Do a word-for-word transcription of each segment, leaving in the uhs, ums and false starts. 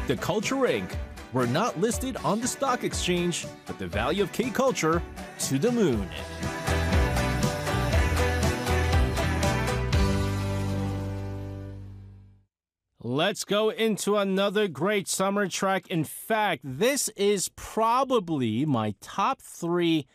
The Culture Incorporated. We're not listed on the stock exchange, but the value of K-Culture to the moon. Let's go into another great summer track. In fact, this is probably my top three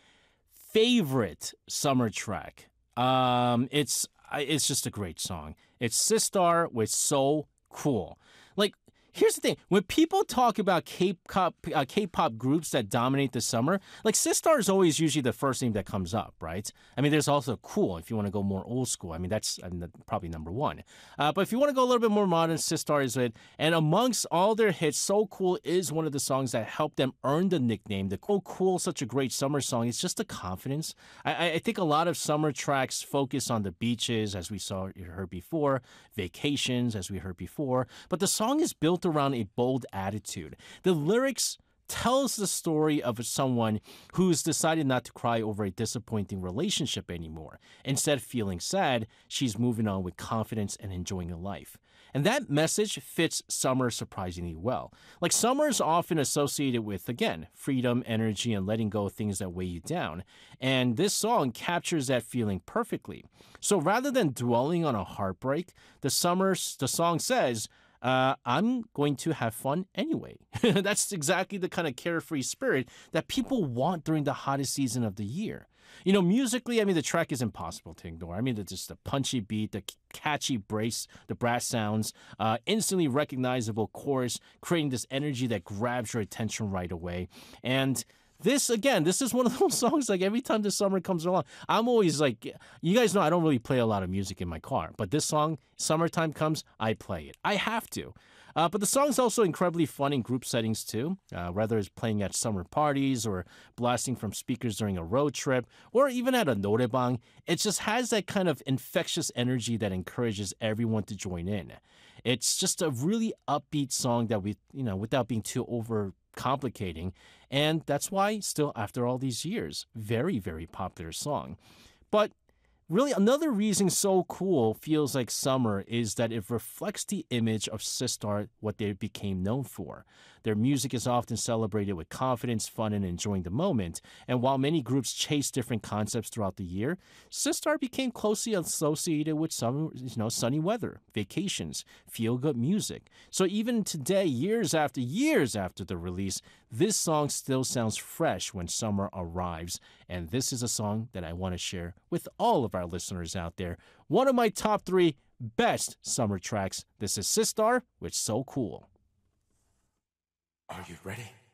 favorite summer track. Um, it's it's just a great song. It's Sistar with So Cool. Like, here's the thing. When people talk about K-pop, uh, K-pop groups that dominate the summer, like Sistar is always usually the first name that comes up, right? I mean, there's also Cool if you want to go more old school. I mean, that's I mean, probably number one. Uh, but if you want to go a little bit more modern, Sistar is it. And amongst all their hits, So Cool is one of the songs that helped them earn the nickname. The Cool Cool, such a great summer song. It's just the confidence. I, I think a lot of summer tracks focus on the beaches, as we saw heard before, vacations, as we heard before. But the song is built around a bold attitude. The lyrics tells the story of someone who's decided not to cry over a disappointing relationship anymore. Instead of feeling sad, she's moving on with confidence and enjoying her life. And that message fits summer surprisingly well. Like, summer is often associated with, again, freedom, energy, and letting go of things that weigh you down. And this song captures that feeling perfectly. So rather than dwelling on a heartbreak, the summer, the song says, Uh, I'm going to have fun anyway. That's exactly the kind of carefree spirit that people want during the hottest season of the year. You know, musically, I mean, the track is impossible to ignore. I mean, it's just the punchy beat, the catchy brass, the brass sounds, uh, instantly recognizable chorus, creating this energy that grabs your attention right away. And this, again, this is one of those songs, like, every time the summer comes along, I'm always like, you guys know I don't really play a lot of music in my car, but this song, summertime comes, I play it. I have to. Uh, but the song's also incredibly fun in group settings, too, uh, whether it's playing at summer parties or blasting from speakers during a road trip or even at a norebang. It just has that kind of infectious energy that encourages everyone to join in. It's just a really upbeat song that we, you know, without being too over complicating, and that's why still after all these years, very, very popular song. But really, another reason So Cool feels like summer is that it reflects the image of Sistar, what they became known for. Their music is often celebrated with confidence, fun, and enjoying the moment. And while many groups chase different concepts throughout the year, Sistar became closely associated with some, you know, sunny weather, vacations, feel-good music. So even today, years after years after the release, this song still sounds fresh when summer arrives. And this is a song that I want to share with all of our listeners out there. One of my top three best summer tracks. This is Sistar with So Cool. Are you ready?